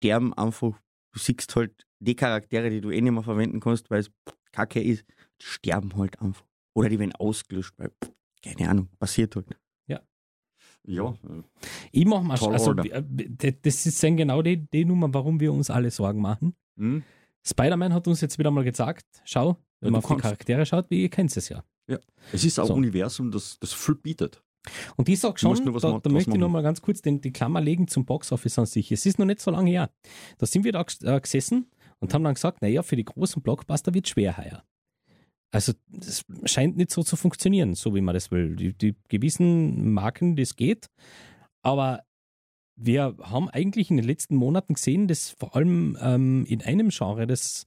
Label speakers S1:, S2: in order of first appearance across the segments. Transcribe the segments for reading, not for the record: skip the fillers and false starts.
S1: sterben einfach, du siehst halt die Charaktere, die du eh nicht mehr verwenden kannst, weil es kacke ist, die sterben halt einfach. Oder die werden ausgelöscht, weil, keine Ahnung, passiert halt.
S2: Ja.
S3: Ich mache mal,
S2: Tall
S3: also
S2: Order.
S3: das sind genau die Nummer, warum wir uns alle Sorgen machen.
S2: Hm?
S3: Spider-Man hat uns jetzt wieder mal gesagt, schau, wenn
S2: Ja,
S3: man
S2: du
S3: auf die
S2: kannst.
S3: Charaktere schaut, wie ihr kennt es ja.
S2: Es ist ein
S3: So.
S2: Universum, das viel bietet.
S3: Und ich sage
S2: Du musst
S3: schon,
S2: nur was
S3: da
S2: draus
S3: möchte ich noch
S2: machen.
S3: mal ganz kurz die Klammer legen zum Boxoffice an sich. Es ist noch nicht so lange her. Da sind wir da gesessen und haben dann gesagt, naja, für die großen Blockbuster wird es schwer heuer. Also das scheint nicht so zu funktionieren, so wie man das will. Die gewissen Marken, das geht, aber wir haben eigentlich in den letzten Monaten gesehen, dass vor allem in einem Genre das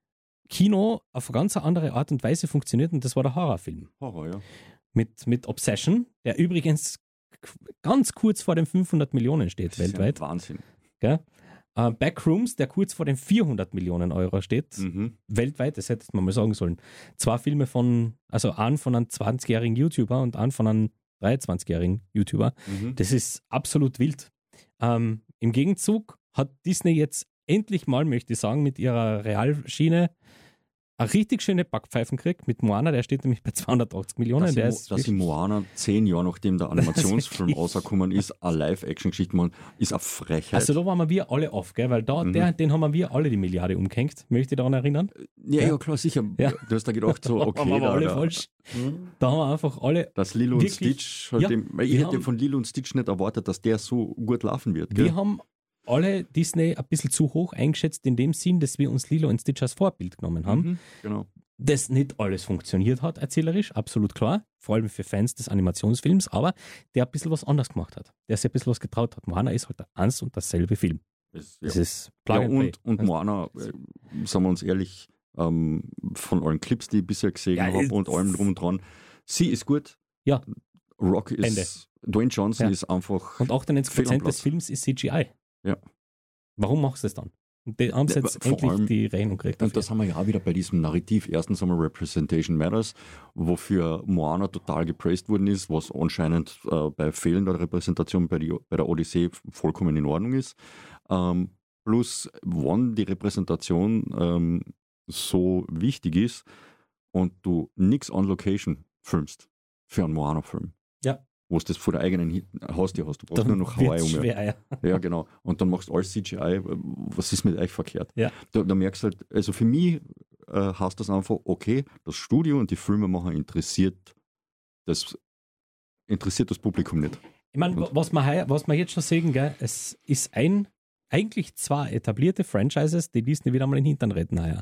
S3: Kino auf eine ganz andere Art und Weise funktioniert und das war der Horrorfilm.
S2: Horror, ja.
S3: Mit Obsession, der übrigens ganz kurz vor den 500 Millionen steht
S2: Das ist
S3: weltweit.
S2: ja Wahnsinn.
S3: Gell? Backrooms, der kurz vor den 400 Millionen Euro steht, weltweit, das hätte man mal sagen sollen. Zwei Filme also einen von einem 20-jährigen YouTuber und einen von einem 23-jährigen YouTuber. Das ist absolut wild. Im Gegenzug hat Disney jetzt endlich mal, möchte ich sagen, mit ihrer Realschiene eine richtig schöne Backpfeifen gekriegt mit Moana, der steht nämlich bei 280 Millionen.
S2: Dass in Moana 10 Jahre nachdem der Animationsfilm rausgekommen ist, eine Live-Action-Geschichte machen, ist eine Frechheit.
S3: Also da waren wir alle auf, gell? Weil den haben wir alle die Milliarde umgehängt. Möchte ich daran erinnern?
S2: ja, klar, sicher.
S3: Ja.
S2: Du hast da gedacht, so, okay,
S3: haben wir alle
S2: da,
S3: falsch. Da haben wir einfach alle.
S2: dass Lilo und
S3: Wirklich?
S2: Stitch, halt
S3: Ja,
S2: weil ich
S3: wir
S2: hätte
S3: haben-
S2: von Lilo und Stitch nicht erwartet, dass der so gut laufen wird. Gell?
S3: Wir haben alle Disney ein bisschen zu hoch eingeschätzt, in dem Sinn, dass wir uns Lilo und Stitch als Vorbild genommen haben.
S2: Genau.
S3: Das nicht alles funktioniert hat, erzählerisch, absolut klar. Vor allem für Fans des Animationsfilms, aber der ein bisschen was anders gemacht hat. Der sich ein bisschen was getraut hat. Moana ist halt eins und dasselbe Film. Das ist Plug
S2: Ja,
S3: and Play.
S2: und Moana, sagen wir uns ehrlich, von allen Clips, die ich bisher gesehen
S3: Ja,
S2: habe und allem drum und dran, sie ist gut.
S3: Ja.
S2: Rock
S3: Ende.
S2: ist, Dwayne Johnson
S3: Ja.
S2: ist einfach
S3: Und 98%
S2: Platz.
S3: des Films ist CGI.
S2: Ja.
S3: Warum machst du das dann? Und die haben sie
S2: Ja,
S3: jetzt
S2: vor
S3: endlich
S2: allem-
S3: die Rechnung gekriegt.
S2: Und das haben wir ja auch wieder bei diesem Narrativ. Erstens einmal Representation Matters, wofür Moana total gepraised worden ist, was anscheinend bei fehlender Repräsentation bei der Odyssee vollkommen in Ordnung ist. Plus, wann die Repräsentation so wichtig ist und du nichts on Location filmst für einen Moana-Film.
S3: Ja.
S2: Wo du das vor der eigenen Haustür hast. Du brauchst
S3: Dann
S2: nur noch Hawaii
S3: wird's
S2: um.
S3: schwer, ja.
S2: Ja, genau. Und dann machst du alles CGI. Was ist mit euch verkehrt?
S3: Ja.
S2: Da merkst du halt, also für mich heißt das einfach, okay, das Studio und die Filmemacher interessiert das Publikum nicht.
S3: Ich meine, was wir jetzt schon sehen, gell, es ist eigentlich zwei etablierte Franchises, die Disney wieder mal in den Hintern retten heuer.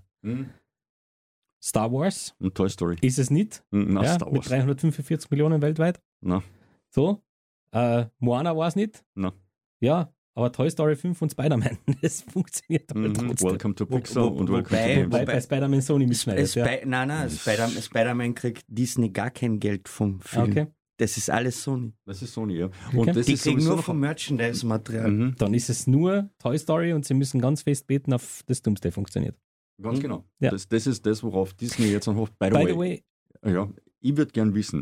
S3: Star Wars
S2: Und Toy Story.
S3: ist es nicht,
S2: Na,
S3: ja,
S2: Star
S3: mit
S2: Wars.
S3: 345 Millionen weltweit.
S2: Na,
S3: So. Moana war es nicht.
S2: na.
S3: Ja, aber Toy Story 5 und Spider-Man, das funktioniert aber trotzdem.
S2: Welcome to Pixar und Welcome to
S1: wobei-
S2: Games.
S3: Wobei bei Spider-Man Sony mitschneidet. Ja.
S1: Nein, Spider-Man kriegt Disney gar kein Geld vom Film.
S3: Okay,
S1: Das ist alles Sony.
S2: Das ist Sony, ja.
S3: Okay.
S2: Und das
S1: Die
S2: ist
S1: kriegen
S2: sowieso
S1: nur
S2: noch-
S1: vom Merchandise-Material.
S3: dann ist es nur Toy Story und sie müssen ganz fest beten, auf das Doomsday funktioniert.
S2: Ganz genau.
S3: Ja.
S2: Das ist das, worauf Disney jetzt anhofft. By
S3: By the way,
S2: ja, ich würde gern wissen,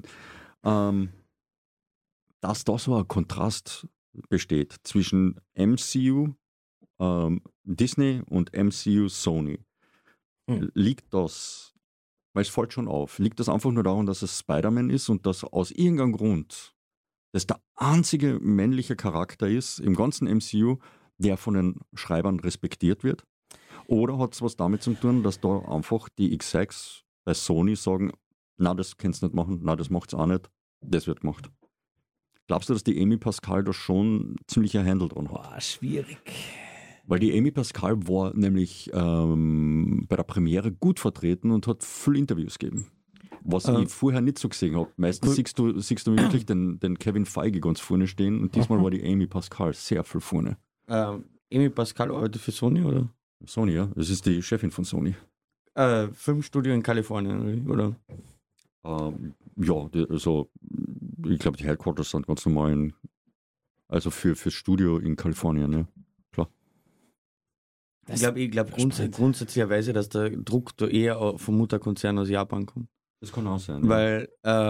S2: dass da so ein Kontrast besteht zwischen MCU Disney und MCU Sony. Liegt das, weil es fällt schon auf, liegt das einfach nur daran, dass es Spider-Man ist und dass aus irgendeinem Grund das der einzige männliche Charakter ist im ganzen MCU, der von den Schreibern respektiert wird? Oder hat es was damit zu tun, dass da einfach die Execs bei Sony sagen, na, das kannst du nicht machen, na, das macht's auch nicht, das wird gemacht. Glaubst du, dass die Amy Pascal da schon ziemlich ein Handle dran hat?
S3: boah, schwierig.
S2: Weil die Amy Pascal war nämlich bei der Premiere gut vertreten und hat viele Interviews gegeben. Was ich vorher nicht so gesehen habe. Meistens siehst du wirklich den Kevin Feige ganz vorne stehen und diesmal war die Amy Pascal sehr viel vorne.
S1: Amy Pascal arbeitet für Sony, oder?
S2: Sony, ja. Das ist die Chefin von Sony.
S1: Filmstudio in Kalifornien, oder?
S2: Ja, also ich glaube, die Headquarters sind ganz normal fürs Studio in Kalifornien, ja. Klar.
S1: Ich glaube grundsätzlicherweise, dass der Druck da eher vom Mutterkonzern aus Japan kommt.
S2: Das kann auch sein.
S1: Weil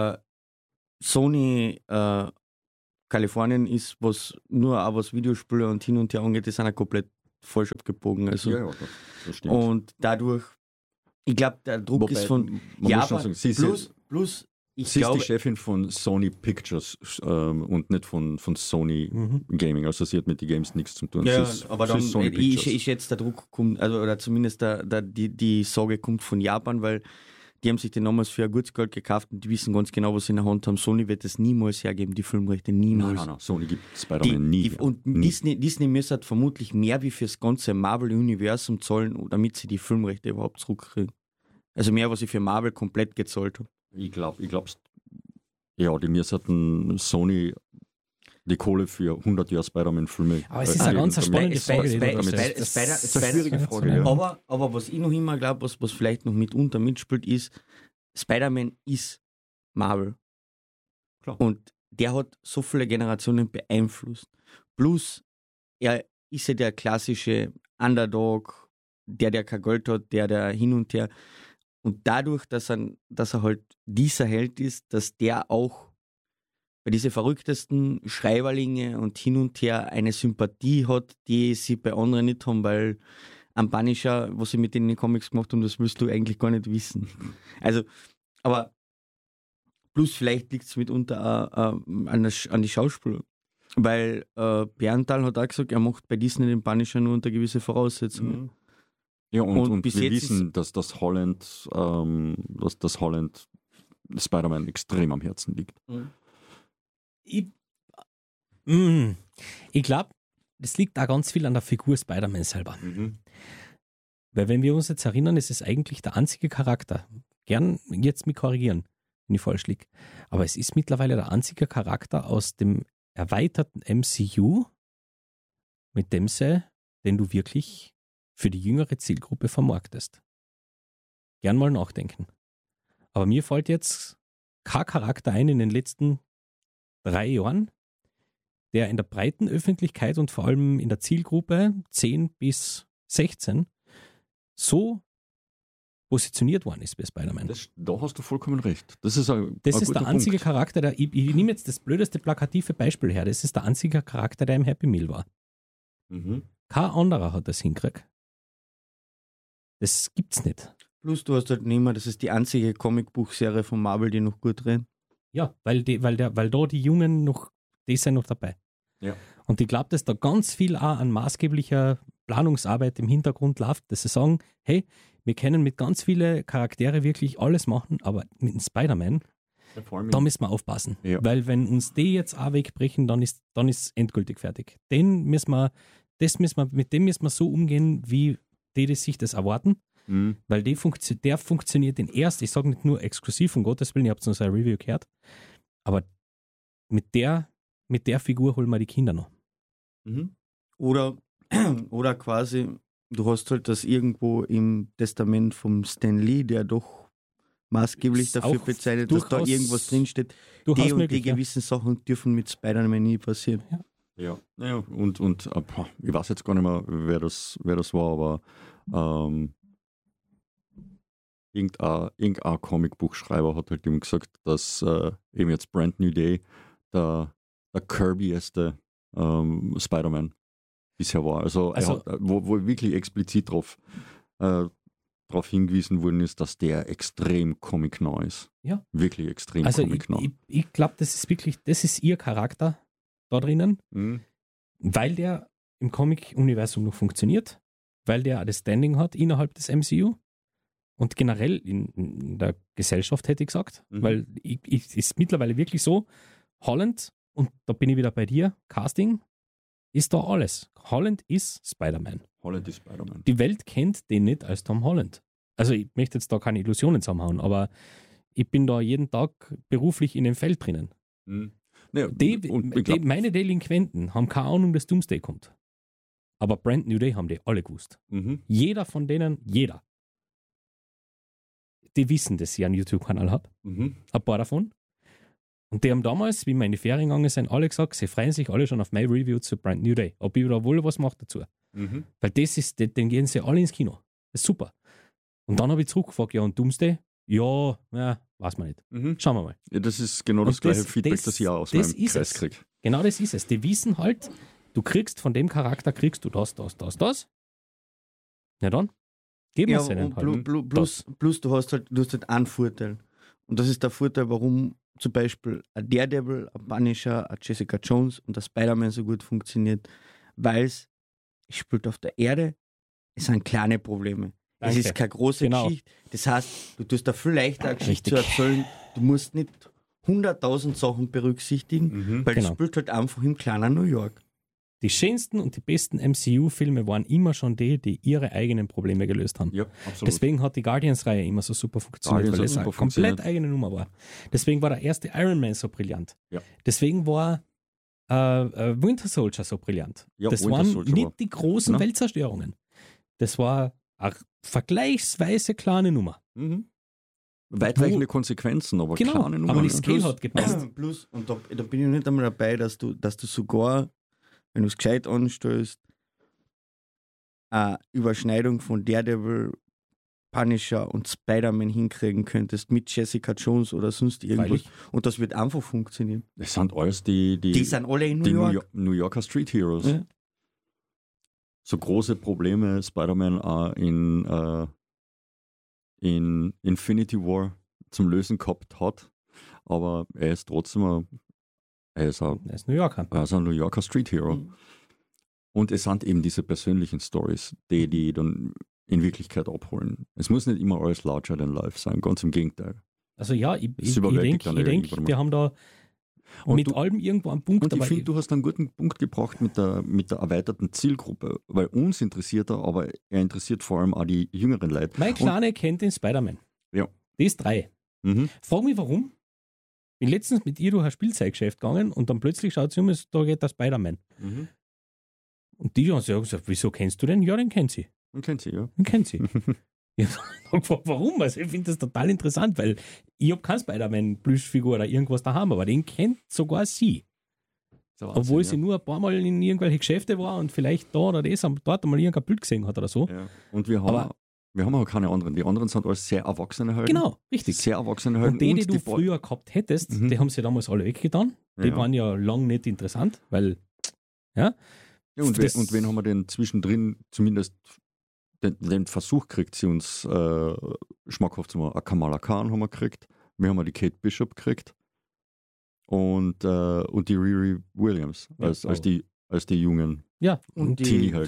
S1: Sony Kalifornien ist, was Videospiele und hin und her angeht, die sind ja komplett falsch abgebogen. Also.
S2: Ja, das stimmt.
S1: Und dadurch, ich glaube, der Druck ist von Japan plus ich
S2: sie
S1: glaube,
S2: ist die Chefin von Sony Pictures und nicht von Sony Gaming. Also sie hat mit den Games nichts zu tun.
S1: ja,
S2: sie ist,
S1: aber
S2: sie
S1: dann,
S2: ist Sony Pictures.
S1: ich schätze, der Druck kommt, also, oder zumindest die Sorge kommt von Japan, weil die haben sich den damals für ein gutes Geld gekauft und die wissen ganz genau, was sie in der Hand haben. Sony wird das niemals hergeben, die Filmrechte, niemals.
S2: Nein, Sony gibt Spider-Man nie.
S1: Und
S2: nie.
S1: Disney müsste vermutlich mehr wie fürs ganze Marvel-Universum zahlen, damit sie die Filmrechte überhaupt zurückkriegen. Also mehr, was ich für Marvel komplett gezahlt habe.
S2: Ich glaube, ja, die müssten Sony die Kohle für 100 Jahre Spider-Man-Filme.
S3: Aber es ist eine ganz spannende Frage.
S2: Das ist eine schwierige Frage. Ja.
S1: Aber was ich noch immer glaube, was vielleicht noch mitunter mitspielt, ist, Spider-Man ist Marvel.
S2: Klar.
S1: Und der hat so viele Generationen beeinflusst. Plus, er ist ja der klassische Underdog, der kein Geld hat, der hin und her. Und dadurch, dass er halt dieser Held ist, dass der auch bei diesen verrücktesten Schreiberlinge und hin und her eine Sympathie hat, die sie bei anderen nicht haben, weil am Punisher, was sie mit denen in den Comics gemacht haben, das willst du eigentlich gar nicht wissen. Also, aber plus vielleicht liegt es mitunter an die Schauspieler. Weil Berntal hat auch gesagt, er macht bei Disney den Punisher nur unter gewisse Voraussetzungen.
S2: Mhm. Ja, und
S1: bis
S2: wir
S1: jetzt
S2: wissen, dass das Holland Spider-Man extrem am Herzen liegt.
S3: Ich glaube, das liegt da ganz viel an der Figur Spider-Man selber.
S2: Mhm.
S3: Weil wenn wir uns jetzt erinnern, es ist eigentlich der einzige Charakter. Gern jetzt mich korrigieren, wenn ich falsch liege. Aber es ist mittlerweile der einzige Charakter aus dem erweiterten MCU, mit dem den du wirklich für die jüngere Zielgruppe vermarktest. Gern mal nachdenken. Aber mir fällt jetzt kein Charakter ein in den letzten 3 Jahren, der in der breiten Öffentlichkeit und vor allem in der Zielgruppe 10 bis 16 so positioniert worden ist bei Spider-Man.
S2: Da hast du vollkommen recht. Das ist der
S3: einzige Charakter, ich nehme jetzt das blödeste plakative Beispiel her, das ist der einzige Charakter, der im Happy Meal war.
S2: Mhm.
S3: Kein anderer hat das hingekriegt. Das gibt's nicht.
S1: Plus du hast halt nicht mehr, das ist die einzige Comicbuchserie von Marvel, die noch gut drehen.
S3: Ja, weil da die Jungen noch, die sind noch dabei.
S2: Ja.
S3: Und ich glaube, dass da ganz viel auch an maßgeblicher Planungsarbeit im Hintergrund läuft, dass sie sagen, hey, wir können mit ganz vielen Charaktere wirklich alles machen, aber mit dem Spider-Man, da müssen wir aufpassen.
S2: Ja.
S3: Weil wenn uns die jetzt auch wegbrechen, dann ist endgültig fertig. Mit dem müssen wir so umgehen, wie die sich das erwarten.
S2: Mhm.
S3: Weil der funktioniert ich sage nicht nur exklusiv, um Gottes Willen, ihr habt uns ein Review gehört, aber mit der Figur holen wir die Kinder noch.
S2: Mhm.
S1: Oder quasi, du hast halt das irgendwo im Testament vom Stan Lee, der doch maßgeblich dafür bezeichnet, dass da irgendwas drinsteht. Die und die gewissen Sachen dürfen mit Spider-Man nie passieren.
S2: Ja. Und ich weiß jetzt gar nicht mehr, wer das war, aber irgendein Comicbuchschreiber hat halt eben gesagt, dass eben jetzt Brand New Day der Kirby-erste Spider-Man bisher war. Also er hat, wo wirklich explizit darauf hingewiesen worden ist, dass der extrem comic-nah ist.
S3: Ja.
S2: Wirklich extrem
S3: also
S2: comic-nah.
S3: Ich glaube, das ist ihr Charakter da drinnen, weil der im Comic-Universum noch funktioniert, weil der auch das Standing hat innerhalb des MCU und generell in der Gesellschaft, hätte ich gesagt, weil es ist mittlerweile wirklich so, Holland, und da bin ich wieder bei dir, Casting, ist da alles. Holland ist Spider-Man.
S2: Holland ist Spider-Man.
S3: Die Welt kennt den nicht als Tom Holland. Also ich möchte jetzt da keine Illusionen zusammenhauen, aber ich bin da jeden Tag beruflich in dem Feld drinnen.
S2: Ja,
S3: meine Delinquenten haben keine Ahnung, dass Doomsday kommt. Aber Brand New Day haben die alle gewusst. Jeder von denen, die wissen, dass ich einen YouTube-Kanal habe. Ein paar davon. Und die haben damals, wie wir in die Ferien gegangen sind, alle gesagt, sie freuen sich alle schon auf mein Review zu Brand New Day. Ob ich da wohl was mache dazu. Weil den gehen sie alle ins Kino. Das ist super. Und dann habe ich zurückgefragt, ja, und Doomsday? Ja, weiß man nicht. Schauen wir mal.
S2: Ja, das ist genau das gleiche Feedback, das ich auch aus meinem Kreis kriege.
S3: Genau das ist es. Die wissen halt, du kriegst von dem Charakter, kriegst du das. Ja dann, geben wir es ihnen halt.
S1: Plus du hast halt einen Vorteil. Und das ist der Vorteil, warum zum Beispiel ein Daredevil, ein Punisher, ein Jessica Jones und der Spider-Man so gut funktioniert, weil es spielt auf der Erde, es sind kleine Probleme.
S3: Danke.
S1: Es ist keine große
S3: Genau.
S1: Geschichte. Das heißt, du tust da viel leichter eine Geschichte
S3: Richtig.
S1: zu erzählen. Du musst nicht 100.000 Sachen berücksichtigen, weil
S3: Genau.
S1: das spielt halt einfach im kleinen New York.
S3: Die schönsten und die besten MCU-Filme waren immer schon die ihre eigenen Probleme gelöst haben.
S2: Ja, absolut.
S3: Deswegen hat die Guardians-Reihe immer so super funktioniert,
S2: Guardians
S3: weil
S2: hat
S3: es eine
S2: super
S3: komplett
S2: funktioniert.
S3: eigene Nummer war. Deswegen war der erste Iron Man so brillant.
S2: Ja.
S3: Deswegen war Winter Soldier so brillant.
S2: Ja,
S3: Das
S2: Winter
S3: waren
S2: Soldier
S3: nicht
S2: war-
S3: die großen
S2: Genau.
S3: Weltzerstörungen. Das war eine vergleichsweise kleine Nummer.
S2: Weitreichende Konsequenzen, aber
S3: Genau,
S2: kleine Nummern.
S3: aber die Scale hat gepasst.
S1: Plus, und da bin ich nicht einmal dabei, dass du sogar, wenn du es gescheit anstößt, eine Überschneidung von Daredevil, Punisher und Spider-Man hinkriegen könntest mit Jessica Jones oder sonst irgendwas.
S3: Freilich.
S1: Und das wird einfach funktionieren.
S2: Das sind alles die
S1: sind alle in New
S2: die
S1: York.
S2: New Yorker Street Heroes.
S1: Ja.
S2: So große Probleme Spider-Man auch in Infinity War zum Lösen gehabt hat, aber er ist trotzdem er ist ein
S3: Er ist New Yorker.
S2: New Yorker Street Hero.
S1: Mhm.
S2: Und es sind eben diese persönlichen Stories, die dann in Wirklichkeit abholen. Es muss nicht immer alles larger than life sein, ganz im Gegenteil.
S3: Also ja, ich
S2: Das überwältigt
S3: denke,
S2: dann irgendwann mal.
S3: wir haben da
S2: Und
S3: mit
S2: du-
S3: allem irgendwo einen Punkt,
S2: Und ich
S3: aber
S2: finde, du hast einen guten Punkt gebracht mit der erweiterten Zielgruppe, weil uns interessiert er, aber er interessiert vor allem auch die jüngeren Leute.
S3: mein Kleine kennt den Spider-Man.
S2: Ja.
S3: Die ist 3.
S2: Mhm.
S3: Frag mich warum. Bin letztens mit ihr durch ein Spielzeuggeschäft gegangen und dann plötzlich schaut sie um, da geht der Spider-Man.
S2: Mhm.
S3: Und die haben sie auch gesagt, wieso kennst du den? Ja, den kennt sie.
S2: Man kennt sie, ja.
S3: Den kennt sie. Ich habe gefragt, warum? Also ich finde das total interessant, weil ich habe keine Spider-Man-Plüschfigur oder irgendwas daheim, aber den kennt sogar sie.
S2: So
S3: Obwohl
S2: Wahnsinn,
S3: sie nur ein paar Mal in irgendwelche Geschäfte war und vielleicht da oder das, dort einmal irgendein Bild gesehen hat oder so.
S2: ja. Und wir
S3: Aber-
S2: haben auch keine anderen. Die anderen sind alles sehr erwachsene Helden.
S3: Genau, richtig.
S2: Sehr erwachsene Helden.
S3: Und die du
S2: Bo-
S3: früher gehabt hättest,
S2: Mhm.
S3: die haben sie damals alle weggetan. Die
S2: Ja.
S3: waren ja lang nicht interessant, weil, ja,
S2: Ja, und,
S3: das-
S2: und wen haben wir denn zwischendrin zumindest den Versuch gekriegt, sie uns schmackhaft zu machen? Kamala Khan haben wir gekriegt. Wir haben die Kate Bishop gekriegt. Und die Riri Williams
S3: Ja,
S2: als die jungen.
S3: ja.
S1: Und
S2: Teenie-Helden.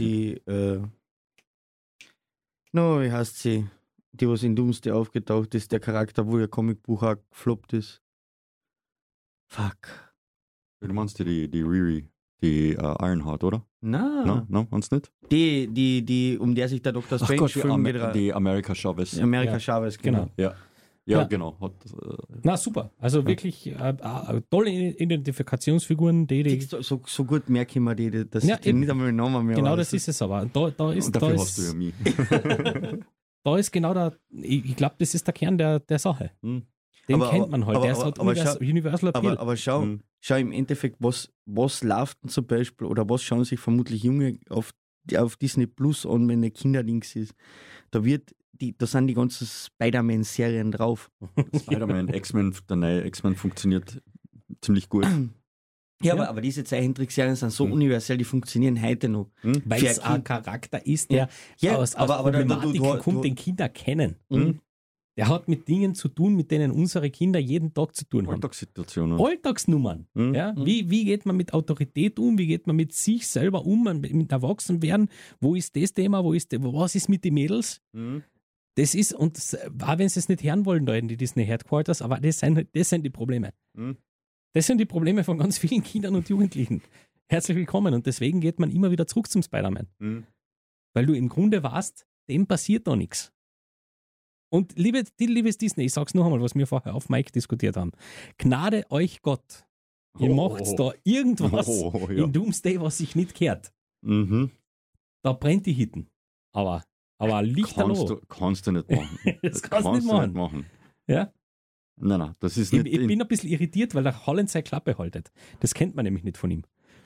S1: wie heißt sie? Die, was in Doomsday aufgetaucht ist, der Charakter, wo ihr Comicbuch auch gefloppt ist. Fuck.
S2: Du meinst die Riri, die Ironheart, oder?
S1: Na,
S2: No, meinst du nicht?
S1: die, um der sich der Dr.
S2: Ach
S1: Strange
S2: Gott,
S1: Film
S2: die America Chavez.
S1: America
S3: Ja,
S1: Chavez,
S3: genau.
S2: Ja,
S3: Ja.
S2: genau. Hat,
S3: Na super, also wirklich tolle Identifikationsfiguren, die
S1: Siehst du, so gut merke ich mir die, dass
S3: Ja,
S1: ich die
S3: eben.
S1: nicht einmal den Namen mehr
S3: genau
S1: weiß.
S3: das ist es aber. Da ist,
S2: und
S3: da
S2: dafür hast du ja
S3: ist,
S2: mich.
S3: da ist genau der, ich glaube, das ist der Kern der Sache.
S2: Hm.
S3: Den
S1: Aber-
S3: kennt man halt,
S1: aber-
S3: der
S1: aber-
S3: hat
S1: aber
S3: Universal Appeal.
S1: Aber schau,
S2: Hm.
S1: schau im Endeffekt, was läuft denn zum Beispiel oder was schauen sich vermutlich Junge auf Disney Plus an, wenn der Kinderdings ist. Da sind die ganzen Spider-Man-Serien drauf.
S2: Spider-Man, X-Men, der neue X-Men funktioniert ziemlich gut.
S1: Ja,
S3: Ja.
S1: aber diese Zeichentrickserien sind so
S2: Hm.
S1: universell, die funktionieren heute noch.
S2: Hm?
S3: Weil
S1: für
S3: es
S1: ein
S3: ein Charakter ist, der
S1: Ja,
S3: aus
S1: aber
S3: Problematiken
S1: du-
S3: kommt, den Kinder kennen.
S1: Mhm.
S3: Der hat mit Dingen zu tun, mit denen unsere Kinder jeden Tag zu tun haben.
S2: Alltagssituationen.
S3: Alltagsnummern.
S2: Mhm.
S3: Ja? Wie geht man mit Autorität um? Wie geht man mit sich selber um? Mit Erwachsenwerden? Wo ist das Thema? Was ist mit den Mädels?
S2: Mhm.
S3: Das ist, auch wenn sie es nicht hören wollen, da in die Disney Headquarters, aber das sind die Probleme.
S2: Mhm.
S3: Das sind die Probleme von ganz vielen Kindern und Jugendlichen. Herzlich willkommen. Und deswegen geht man immer wieder zurück zum Spider-Man.
S2: Mhm.
S3: Weil du im Grunde weißt, dem passiert da nichts. Und liebes Disney, ich sag's noch einmal, was wir vorher auf Mike diskutiert haben. Gnade euch Gott. Ihr macht da irgendwas
S2: Oh, ja.
S3: in Doomsday, was sich nicht kehrt.
S2: Mhm.
S3: Da brennt die Hitten. Aber Lichterloh.
S2: Kannst du nicht machen.
S3: Das kannst du nicht
S2: machen.
S3: Ja?
S2: Nein, das ist
S3: Ich
S2: nicht.
S3: bin ein bisschen irritiert, weil der Holland seine Klappe haltet. Das kennt man nämlich nicht von ihm.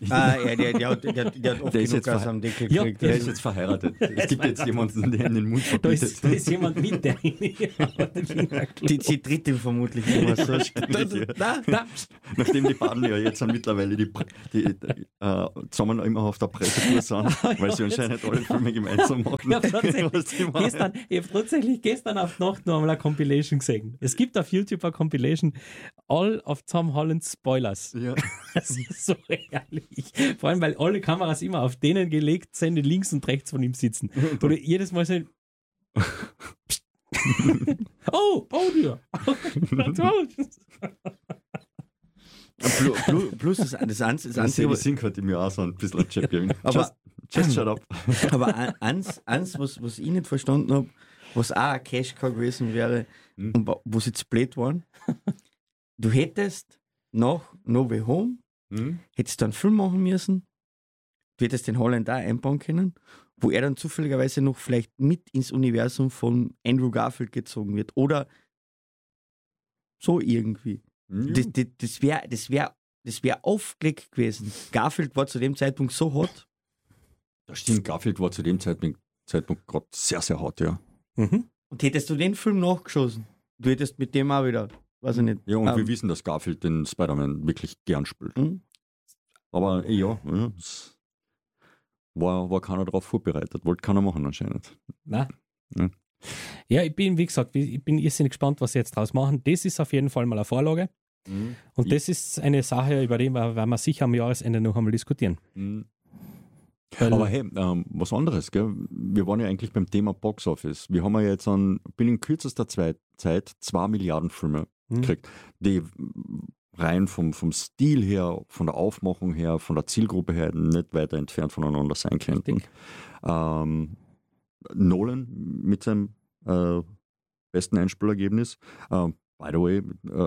S1: Ja, der hat oft
S2: Der ist
S1: genug
S2: jetzt
S1: aus am Deckel
S3: Ja,
S1: gekriegt.
S2: Der ist jetzt verheiratet. Es gibt jetzt jemanden, der in den Mund
S3: Da
S2: verbietet.
S3: ist jemand mit, der den Finger
S1: Die tritt ihm vermutlich immer so.
S3: Na,
S2: Nachdem die Baden ja jetzt mittlerweile zusammen immer auf der Pressetour sind, weil sie anscheinend alle Filme gemeinsam machen.
S3: Ich habe tatsächlich,
S2: Was die machen.
S3: gestern auf die Nacht noch einmal eine Compilation gesehen. Es gibt auf YouTube eine Compilation, All of Tom Holland's Spoilers.
S2: Ja.
S3: Das ist so herrlich. Vor allem, weil alle Kameras immer auf denen gelegt sind, die links und rechts von ihm sitzen. Oder jedes Mal so ein Oh, dir.
S1: Plus das Einzige,
S2: Die sind halt im Jahr so ein bisschen ein Champion.
S1: Aber-
S2: Just shut up.
S1: aber eins, was ich nicht verstanden habe, was auch ein Cash-Cow gewesen wäre, und wo sie zu blöd waren, du hättest nach No Way Home, hättest du einen Film machen müssen, du hättest den Holland auch einbauen können, wo er dann zufälligerweise noch vielleicht mit ins Universum von Andrew Garfield gezogen wird. Oder so irgendwie. Das wär aufgelegt gewesen. Garfield war zu dem Zeitpunkt so hot.
S2: Das stimmt, Garfield war zu dem Zeitpunkt gerade sehr, sehr hart, ja.
S3: Mhm.
S1: Und hättest du den Film nachgeschossen, du hättest mit dem auch wieder, weiß ich nicht.
S2: Ja, und wir wissen, dass Garfield den Spider-Man wirklich gern spielt.
S1: Mhm.
S2: Aber ja, es war keiner darauf vorbereitet. Wollte keiner machen anscheinend.
S3: Nein.
S2: Ja.
S3: Ja, ich bin, wie gesagt, ich bin irrsinnig gespannt, was sie jetzt draus machen. Das ist auf jeden Fall mal eine Vorlage. Und das ist eine Sache, über die werden wir sicher am Jahresende noch einmal diskutieren. Weil-
S2: Aber hey, was anderes, gell? Wir waren ja eigentlich beim Thema Box Office. Wir haben ja jetzt binnen kürzester Zeit 2 Milliarden Filme gekriegt, die rein vom Stil her, von der Aufmachung her, von der Zielgruppe her nicht weiter entfernt voneinander sein könnten. Nolan mit seinem besten Einspielergebnis. By the way,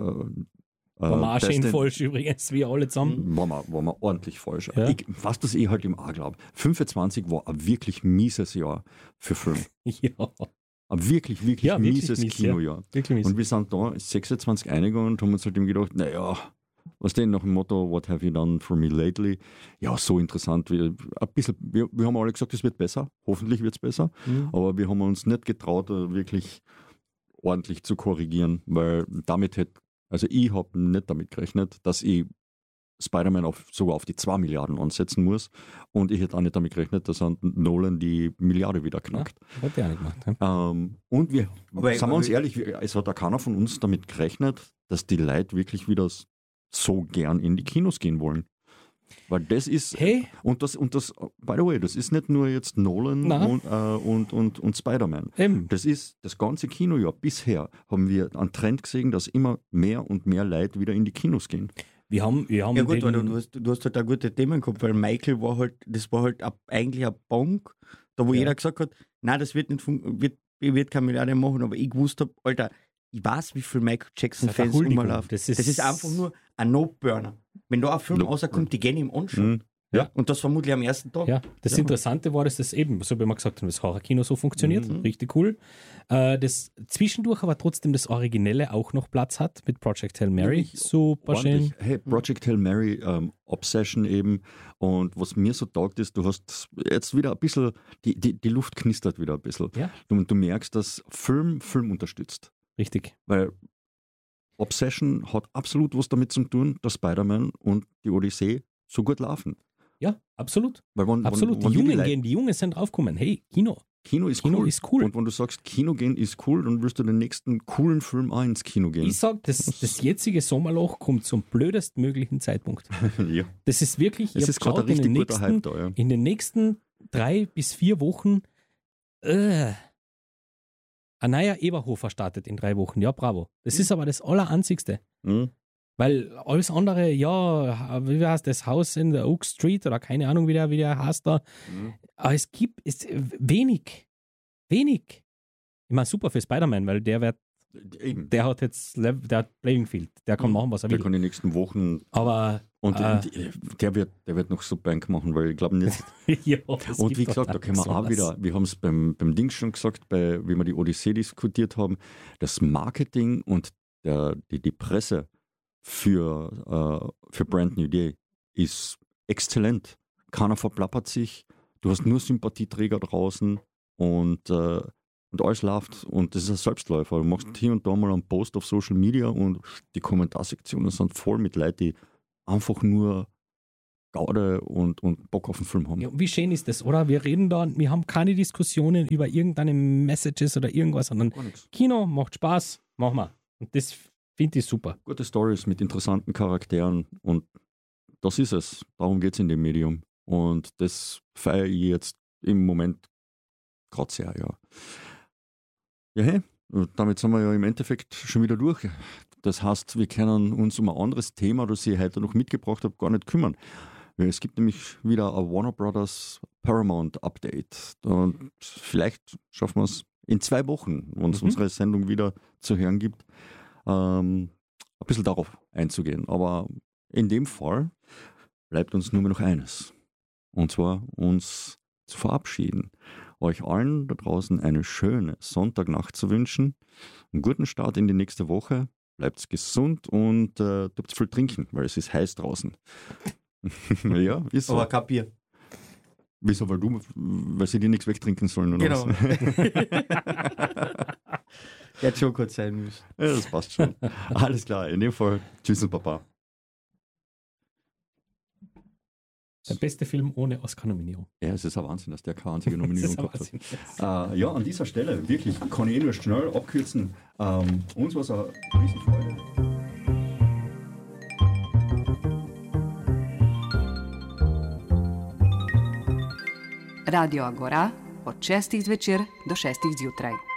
S3: War wir auch schön
S2: beste-
S3: falsch übrigens, wir alle zusammen.
S2: Waren wir ordentlich falsch.
S3: Ja.
S2: Was das halt im A glaube. 25 war ein wirklich mieses Jahr für Film.
S3: Ja,
S2: Ein wirklich
S3: Ja, wirklich
S2: mieses
S3: mies,
S2: Kinojahr.
S3: wirklich mies.
S2: Und wir sind da 26 einiger und haben uns halt eben gedacht, naja, was denn nach dem Motto, what have you done for me lately? Ja, so interessant. Wir haben alle gesagt, es wird besser. Hoffentlich wird es besser. Aber wir haben uns nicht getraut, wirklich ordentlich zu korrigieren, weil damit also ich habe nicht damit gerechnet, dass ich Spider-Man sogar auf die 2 Milliarden ansetzen muss. Und ich hätte auch nicht damit gerechnet, dass Nolan die Milliarde wieder knackt.
S3: Hat der auch nicht gemacht. Ja.
S2: Und wir,
S1: Aber-
S2: sagen wir uns ehrlich, es hat auch keiner von uns damit gerechnet, dass die Leute wirklich wieder so gern in die Kinos gehen wollen. Weil das ist,
S3: Hey,
S2: und das, by the way, das ist nicht nur jetzt Nolan
S3: Nein.
S2: und Spider-Man.
S3: eben.
S2: Das ist das ganze Kinojahr. Bisher haben wir einen Trend gesehen, dass immer mehr und mehr Leute wieder in die Kinos gehen.
S3: Wir haben
S1: Ja gut, weil
S3: den,
S1: du hast halt auch gute Themen gehabt, weil Michael war halt, das war halt eigentlich ein Bonk, da wo
S3: Ja.
S1: jeder gesagt hat, nein, das wird nicht wird keine Milliarde machen, aber ich gewusst habe, Alter, ich weiß, wie viele Michael Jackson-Fans
S3: Huldigung.
S1: rumlaufen.
S3: Das
S1: Das
S3: ist-
S1: ist einfach nur ein No-Burner. Wenn da ein Film rauskommt, die gehen ihm anschauen.
S2: Ja.
S1: Und das vermutlich am ersten Tag.
S3: Ja, das Interessante war, dass das eben, so wie wir gesagt haben, das Horrorkino so funktioniert, richtig cool. Das zwischendurch aber trotzdem das Originelle auch noch Platz hat mit Project Hail Mary.
S2: Wirklich
S3: Super schön.
S2: ordentlich. Hey, Project Hail Mary, Obsession eben. Und was mir so taugt ist, du hast jetzt wieder ein bisschen, die Luft knistert wieder ein bisschen.
S3: Ja.
S2: Du merkst, dass Film unterstützt.
S3: Richtig.
S2: Weil Obsession hat absolut was damit zu tun, dass Spider-Man und die Odyssee so gut laufen.
S3: Ja, absolut.
S2: Weil wenn,
S3: Absolut.
S2: Wenn
S3: Die Jungen
S2: Leute-
S3: gehen, die Jungen sind draufgekommen. Hey, Kino.
S2: Kino ist
S3: Kino
S2: cool.
S3: ist cool.
S2: Und wenn du sagst, Kino gehen ist cool, dann wirst du den nächsten coolen Film auch ins Kino gehen.
S3: Ich sag, das jetzige Sommerloch kommt zum blödestmöglichen Zeitpunkt.
S2: ja.
S3: Das ist wirklich,
S2: Es
S3: ich
S2: ist
S3: hab
S2: gerade ein
S3: geschaut,
S2: richtig guter Hype da. Ja.
S3: in den nächsten 3 bis 4 Wochen ein neuer Eberhofer startet in 3 Wochen. Ja, bravo. Das ist aber das Alleranzigste.
S2: Hm?
S3: Weil alles andere, ja, wie heißt das Haus in der Oak Street oder keine Ahnung, wie der heißt da. Aber es gibt wenig. Ich meine, super für Spider-Man, weil
S2: Eben.
S3: der hat jetzt, der hat Playing Field. Der kann machen, was er
S2: Der
S3: will.
S2: kann die nächsten Wochen
S3: Aber,
S2: und der wird noch so Bank machen, weil ich glaube nicht.
S3: ja, es
S2: Und
S3: gibt
S2: wie
S3: doch
S2: gesagt, da können wir auch
S3: sowas.
S2: wieder, wir haben es beim Ding schon gesagt, wie wir die Odyssee diskutiert haben, das Marketing und die Presse für Brand New Day ist exzellent. Keiner verplappert sich, du hast nur Sympathieträger draußen und alles läuft. Und das ist ein Selbstläufer. Du machst hier und da mal einen Post auf Social Media und die Kommentarsektionen sind voll mit Leuten, die einfach nur Gaude und Bock auf den Film haben.
S3: Ja, wie schön ist das, oder? Wir reden da, wir haben keine Diskussionen über irgendeine Messages oder irgendwas, sondern Kino macht Spaß, machen wir. Und das finde ich super.
S2: Gute Stories mit interessanten Charakteren und das ist es. Darum geht es in dem Medium. Und das feiere ich jetzt im Moment gerade sehr, ja. Ja, hey, damit sind wir ja im Endeffekt schon wieder durch. Das heißt, wir können uns um ein anderes Thema, das ich heute noch mitgebracht habe, gar nicht kümmern. Es gibt nämlich wieder ein Warner Brothers Paramount Update. Und vielleicht schaffen wir es in 2 Wochen, wenn es unsere Sendung wieder zu hören gibt, ein bisschen darauf einzugehen. Aber in dem Fall bleibt uns nur noch eines. Und zwar uns zu verabschieden. Euch allen da draußen eine schöne Sonntagnacht zu wünschen. Einen guten Start in die nächste Woche. Bleibt gesund und dürft viel trinken, weil es ist heiß draußen. Ja, ist so.
S1: Aber kein Bier.
S2: Wieso? Weil sie dir nichts wegtrinken sollen, oder
S1: Genau.
S2: was?
S1: Hätte schon kurz sein müssen.
S2: Ja, das passt schon. Alles klar, in dem Fall, tschüss und Baba.
S3: Der beste Film ohne Oscar-Nominierung.
S2: Ja, es ist ein Wahnsinn, dass der keine einzige Nominierung
S3: Das
S2: gehabt
S3: ist ein
S2: hat. Ja, an dieser Stelle, wirklich, kann ich nur schnell abkürzen. Uns war es eine Riesenfreude.
S4: Radio Agora od 6 zvečer do 6 zjutraj.